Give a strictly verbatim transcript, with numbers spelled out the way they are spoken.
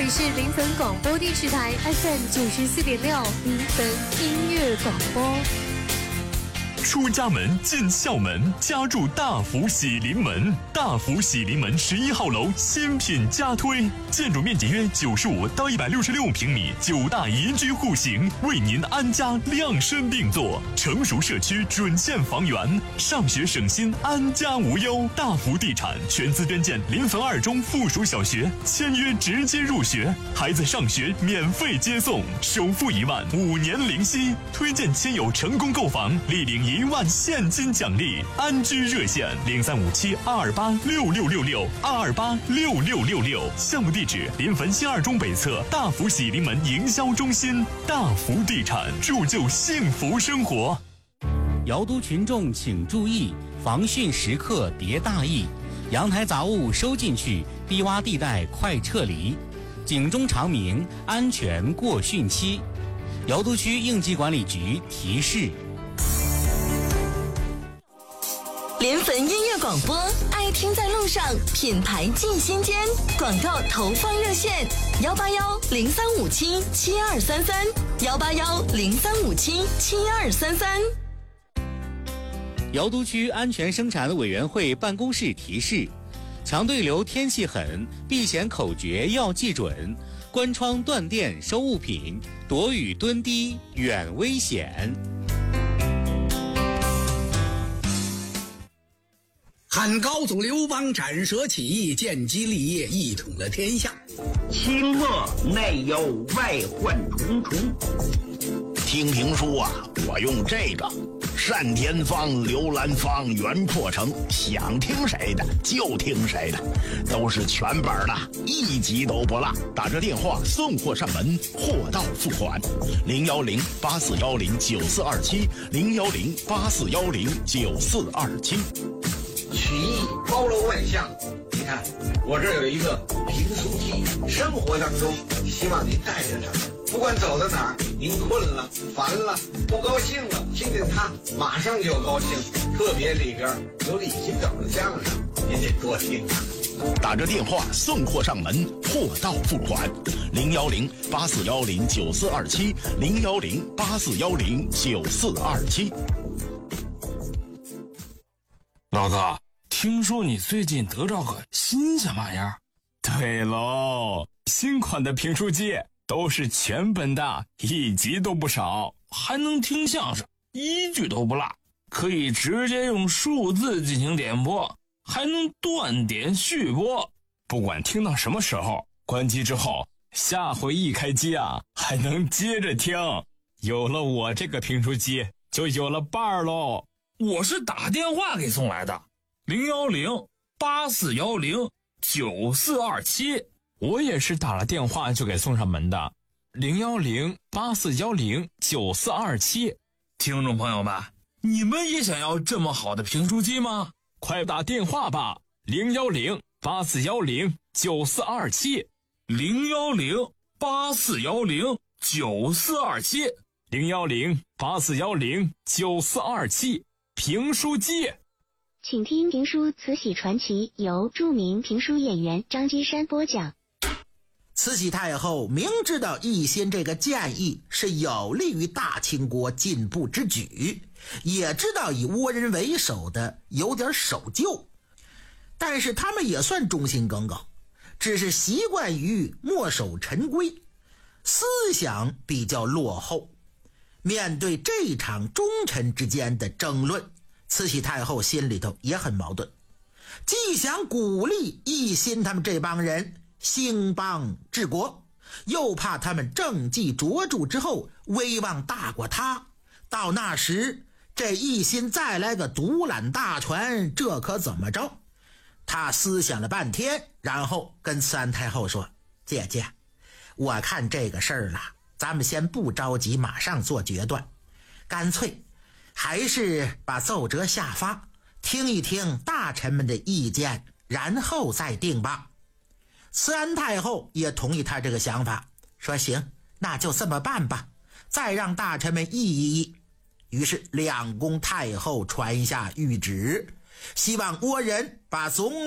里是临汾广播电视台 F M 九十四点六临汾音乐广播。 出家门进校门，家住大福喜临门。大福喜临门十一号楼新品加推，建筑面积约九十五到一百六十六平米，九大宜居户型，为您安家量身定做。成熟社区准线房源，上学省心，安家无忧。大福地产全资捐建临汾二中附属小学，签约直接入学，孩子上学免费接送，首付一万，五年零息。推荐亲友成功购房，立领一万现金奖励。安居热线零三五七二二八六六六六二二八六六六六。项目地址临汾新二中北侧大福喜临门营销中心。大福地产铸就幸福生活。 瑶都群众请注意，防汛时刻别大意，阳台杂物收进去，低洼地带快撤离，警钟长鸣，安全过汛期。瑶都区应急管理局提示。 临汾音乐广播，爱听在路上，品牌进心间。广告投放热线：幺八幺零三五七七二三三，幺八幺零三五七七二三三。 瑶都区安全生产委员会办公室提示：强对流天气狠，避险口诀要记准，关窗断电收物品，躲雨蹲低远危险。 汉高祖刘邦斩蛇起义，建基立业，一统了天下。 清恶内忧，外患重重。听评书啊，我用这个单田芳、刘兰芳、袁阔成，想听谁的就听谁的，都是全本的，一集都不落。打这电话送货上门，货到付款。零幺零八四幺零九四二七，零幺零八四幺零九四二七。 曲艺包罗万象，你看我这儿有一个评书机，生活当中希望您带着它，不管走到哪儿，您困了、烦了、不高兴了，听见它马上就高兴。特别里边有李金斗的相声，您得多听啊。 打着电话送货上门，货到付款。零幺零八四幺零九四二七，零幺零八四幺零九四二七。 老哥，听说你最近得着个新鲜玩意儿？ 对喽，新款的评书机都是全本的，一集都不少， 还能听相声，一句都不落，可以直接用数字进行点播，还能断点续播。 不管听到什么时候，关机之后，下回一开机啊，还能接着听。有了我这个评书机，就有了伴儿喽。 我是打电话给送来的，零幺零八四幺零九四二七。 我也是打了电话就给送上门的，零幺零八四幺零九四二七。 听众朋友们，你们也想要这么好的评书机吗？ 快打电话吧，零幺零八四幺零九四二七， 零幺零八四幺零九四二七， 零幺零八四幺零九四二七。评书机， 请听评书《慈禧传奇》，由著名评书演员张金山播讲。 慈禧太后明知道奕欣这个建议是有利于大清国进步之举，也知道以倭人为首的有点守旧，但是他们也算忠心耿耿，只是习惯于墨守成规，思想比较落后。面对这场忠臣之间的争论，慈禧太后心里头也很矛盾，既想鼓励奕欣他们这帮人兴邦治国，又怕他们政绩卓著之后威望大过他，到那时这奕欣再来个独揽大权，这可怎么着？他思想了半天，然后跟慈安太后说：姐姐，我看这个事儿了，咱们先不着急马上做决断，干脆还是把奏折下发，听一听大臣们的意见，然后再定吧。慈安太后也同意他这个想法，说行，那就这么办吧，再让大臣们议一议。于是两宫太后传下谕旨，希望倭人把总